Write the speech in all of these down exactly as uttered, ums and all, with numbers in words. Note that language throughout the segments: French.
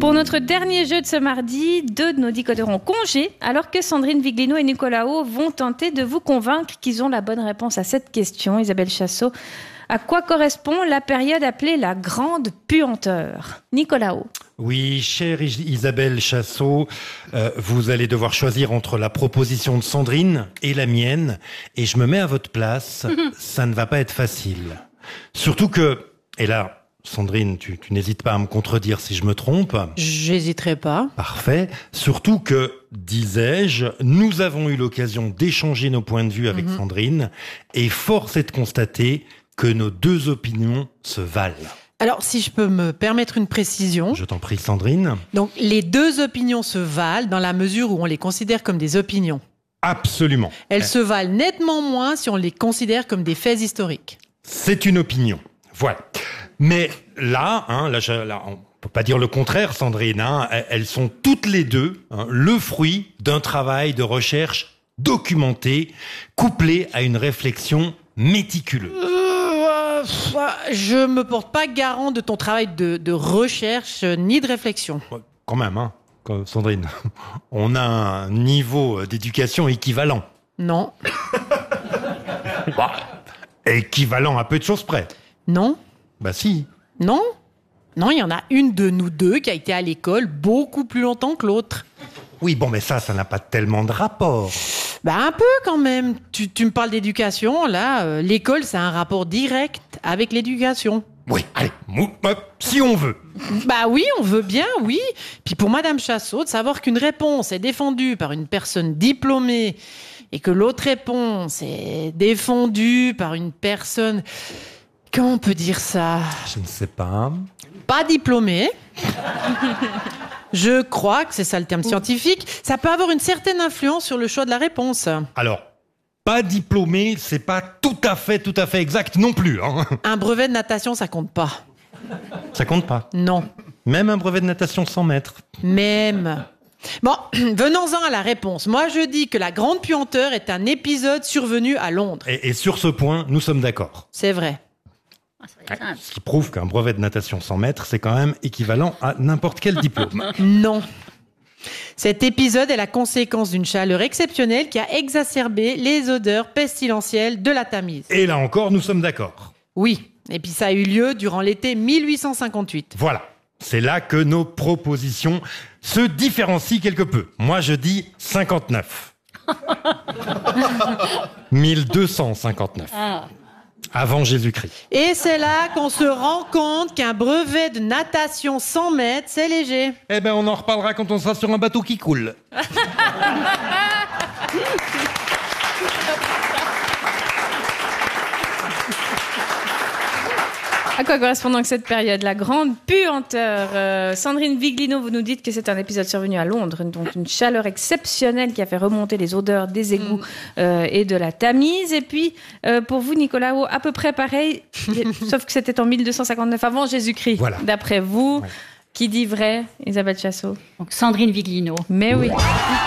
Pour notre dernier jeu de ce mardi, deux de nos décodeurs ont congé, alors que Sandrine Viglino et Nicolas Haut vont tenter de vous convaincre qu'ils ont la bonne réponse à cette question. Isabelle Chassot, à quoi correspond la période appelée la Grande Puanteur ? Nicolas Haut. Oui, chère Isabelle Chassot, euh, vous allez devoir choisir entre la proposition de Sandrine et la mienne, et je me mets à votre place, ça ne va pas être facile. Surtout que, et là... Sandrine, tu, tu n'hésites pas à me contredire si je me trompe. J'hésiterai pas. Parfait. Surtout que, disais-je, nous avons eu l'occasion d'échanger nos points de vue avec mmh. Sandrine, et force est de constater que nos deux opinions se valent. Alors, si je peux me permettre une précision. Je t'en prie, Sandrine. Donc, les deux opinions se valent dans la mesure où on les considère comme des opinions. Absolument. Elles euh... se valent nettement moins si on les considère comme des faits historiques. C'est une opinion. Voilà. Mais là, hein, là, je, là, on peut pas dire le contraire, Sandrine. Hein, elles sont toutes les deux hein, le fruit d'un travail de recherche documenté, couplé à une réflexion méticuleuse. Euh, je me porte pas garant de ton travail de, de recherche ni de réflexion. Quand même, hein, Sandrine. On a un niveau d'éducation équivalent. Non. Bah, équivalent à peu de choses près. Non. Bah si. Non. Non, il y en a une de nous deux qui a été à l'école beaucoup plus longtemps que l'autre. Oui, bon, mais ça, ça n'a pas tellement de rapport. Bah un peu quand même. Tu, tu me parles d'éducation, là, euh, l'école, c'est un rapport direct avec l'éducation. Oui, allez, mou, mou, si on veut. Bah oui, on veut bien, oui. Puis pour Madame Chassot, de savoir qu'une réponse est défendue par une personne diplômée et que l'autre réponse est défendue par une personne... Comment on peut dire ça ? Je ne sais pas. Pas diplômé. Je crois que c'est ça le terme scientifique. Ça peut avoir une certaine influence sur le choix de la réponse. Alors, pas diplômé, c'est pas tout à fait, tout à fait exact non plus. Hein. Un brevet de natation, ça compte pas. Ça compte pas ? Non. Même un brevet de natation cent mètres ? Même. Bon, venons-en à la réponse. Moi, je dis que la Grande Puanteur est un épisode survenu à Londres. Et, et sur ce point, nous sommes d'accord. C'est vrai. Ce qui prouve qu'un brevet de natation cent mètres, c'est quand même équivalent à n'importe quel diplôme. Non. Cet épisode est la conséquence d'une chaleur exceptionnelle qui a exacerbé les odeurs pestilentielles de la Tamise. Et là encore, nous sommes d'accord. Oui. Et puis ça a eu lieu durant l'été mille huit cent cinquante-huit. Voilà. C'est là que nos propositions se différencient quelque peu. Moi, je dis cinquante-neuf. mille deux cent cinquante-neuf. Ah. Avant Jésus-Christ. Et c'est là qu'on se rend compte qu'un brevet de natation cent mètres, c'est léger. Eh ben, on en reparlera quand on sera sur un bateau qui coule. À quoi correspond donc cette période ? La Grande Puanteur. Euh, Sandrine Viglino, vous nous dites que c'est un épisode survenu à Londres, donc une chaleur exceptionnelle qui a fait remonter les odeurs des égouts euh, et de la Tamise. Et puis, euh, pour vous, Nicolas Haut, à peu près pareil, sauf que c'était en mille deux cent cinquante-neuf avant Jésus-Christ. Voilà. D'après vous, ouais. Qui dit vrai, Isabelle Chassot ? Donc Sandrine Viglino. Mais oui.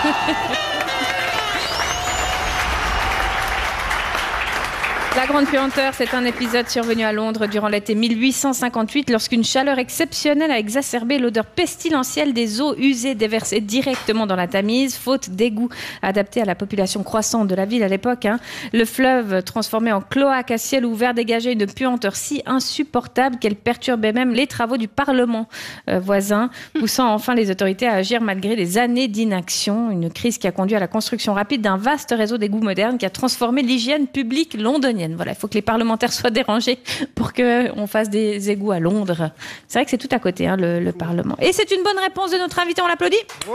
La Grande Puanteur, c'est un épisode survenu à Londres durant l'été mille huit cent cinquante-huit lorsqu'une chaleur exceptionnelle a exacerbé l'odeur pestilentielle des eaux usées déversées directement dans la Tamise, faute d'égouts adaptés à la population croissante de la ville à l'époque. Hein. Le fleuve, transformé en cloaque à ciel ouvert, dégageait une puanteur si insupportable qu'elle perturbait même les travaux du Parlement euh, voisin, poussant enfin les autorités à agir malgré des années d'inaction. Une crise qui a conduit à la construction rapide d'un vaste réseau d'égouts modernes qui a transformé l'hygiène publique londonienne. Voilà, il faut que les parlementaires soient dérangés pour qu'on fasse des égouts à Londres. C'est vrai que c'est tout à côté, hein, le, le Parlement. Et c'est une bonne réponse de notre invité, on l'applaudit. Oh.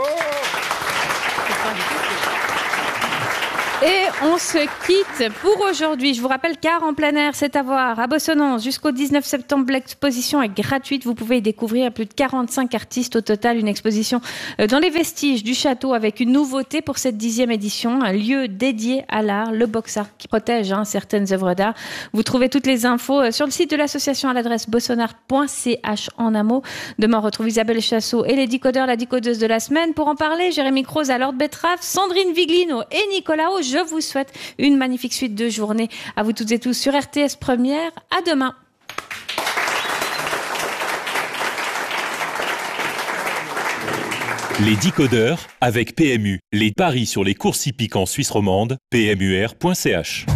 Et on se quitte pour aujourd'hui. Je vous rappelle qu'Art en plein air, c'est à voir à Bossonnance jusqu'au dix-neuf septembre. L'exposition est gratuite. Vous pouvez y découvrir plus de quarante-cinq artistes au total. Une exposition dans les vestiges du château avec une nouveauté pour cette dixième édition. Un lieu dédié à l'art, le box art, qui protège hein, certaines œuvres d'art. Vous trouvez toutes les infos sur le site de l'association à l'adresse bossonart point c h en un mot. Demain, on retrouve Isabelle Chassot et les décodeurs, la décodeuse de la semaine. Pour en parler, Jérémy Croze à Lord Betrave, Sandrine Viglino et Nicolas Haut. Je vous souhaite une magnifique suite de journée à vous toutes et tous sur R T S Première. À demain. Les décodeurs avec P M U. Les paris sur les courses hippiques en Suisse romande, P M U R point C H.